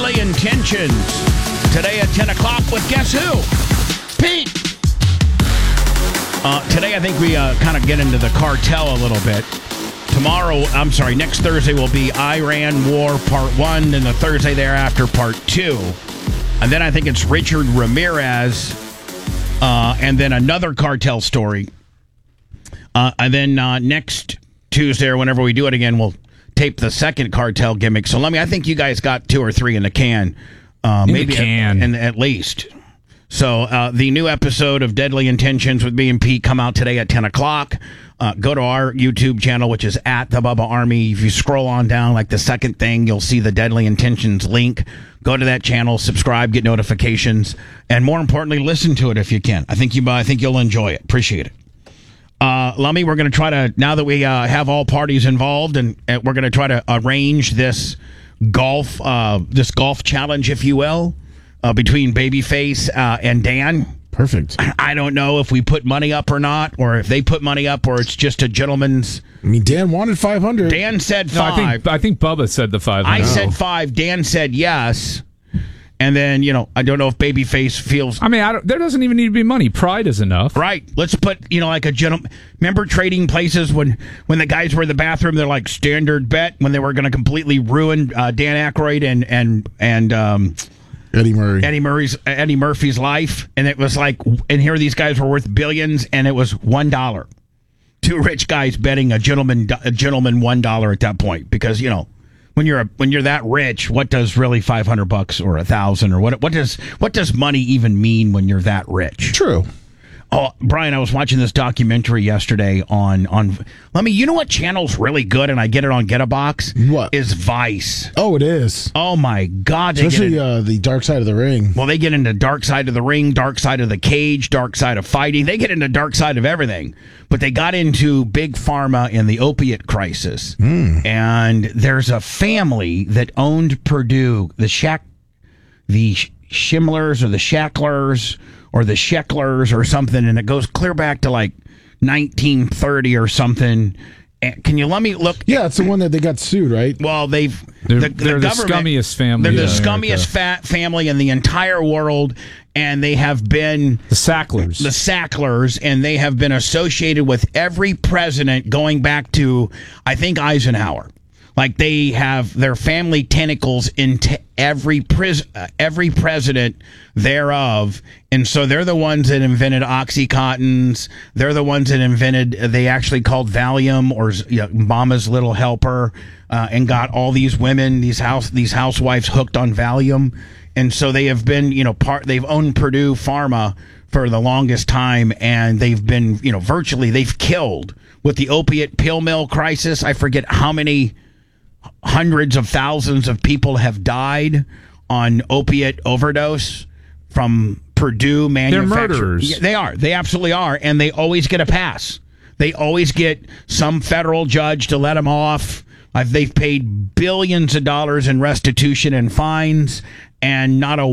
Deadly Intentions. Today at 10 o'clock with guess who? Pete. Today I think we kind of get into the cartel a little bit. Next Thursday will be Iran War Part 1, and the Thursday thereafter Part 2. And then I think it's Richard Ramirez, and then another cartel story. And then next Tuesday or whenever we do it again, we'll tape the second cartel gimmick. So I think you guys got 2 or 3 in the can. Maybe at least. So the new episode of Deadly Intentions with me and Pete come out today at 10 o'clock. Go to our YouTube channel, which is at the Bubba Army. If you scroll on down, like the second thing, you'll see the Deadly Intentions link. Go to that channel, subscribe, get notifications, and more importantly, listen to it if you can. I think you'll enjoy it. Appreciate it. Lummy, we're going to try to, now that we have all parties involved, and we're going to try to arrange this golf challenge, if you will, between Babyface and Dan. Perfect. I don't know if we put money up or not, or if they put money up, or it's just a gentleman's. I mean, Dan wanted 500. Dan said 5. I think Bubba said the 500. I said 5. Dan said yes. And then, I don't know if Babyface feels... I mean, there doesn't even need to be money. Pride is enough. Right. Let's put, like a gentleman... Remember Trading Places when the guys were in the bathroom, they're like standard bet when they were going to completely ruin Dan Aykroyd and Eddie Murphy's life. And it was like... And here these guys were worth billions, and it was $1. 2 rich guys betting a gentleman $1 at that point. Because, when you're that rich, what does really $500 or $1,000 or what does money even mean when you're that rich? True. Oh, Brian, I was watching this documentary yesterday on. Let me. You know what channel's really good, and I get it on Getabox. What is Vice? Oh, it is. Oh my God! Especially the Dark Side of the Ring. Well, they get into Dark Side of the Ring, Dark Side of the Cage, Dark Side of Fighting. They get into Dark Side of everything. But they got into Big Pharma and the opiate crisis. And there's a family that owned Purdue, the Schimlers or the Shacklers or the Shecklers or something, and it goes clear back to like 1930 or something. Can you let me look? Yeah, it's the one that they got sued, right? Well, they're the scummiest family. They're the scummiest family in the entire world, and they have been the Sacklers. The Sacklers, and they have been associated with every president going back to, I think, Eisenhower. Like they have their family tentacles into every president thereof, and so they're the ones that invented OxyContins. They're the ones that invented. They actually called Valium or Mama's Little Helper, and got all these women, these housewives hooked on Valium, and so they have been they've owned Purdue Pharma for the longest time, and they've been virtually they've killed with the opiate pill mill crisis. I forget how many. Hundreds of thousands of people have died on opiate overdose from Purdue manufacturers. They're murderers. Yeah, they are. They absolutely are. And they always get a pass. They always get some federal judge to let them off. They've paid billions of dollars in restitution and fines, and not a